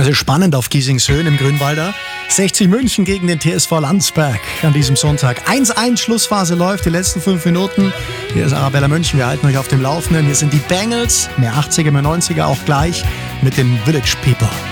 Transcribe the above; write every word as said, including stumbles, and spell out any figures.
Es ist spannend auf Giesingshöhen im Grünwalder. sechzig München gegen den T S V Landsberg an diesem Sonntag. eins eins, Schlussphase läuft, die letzten fünf Minuten. Hier ist Arabella München, wir halten euch auf dem Laufenden. Hier sind die Bangles, mehr achtziger, mehr neunziger auch gleich mit den Village People.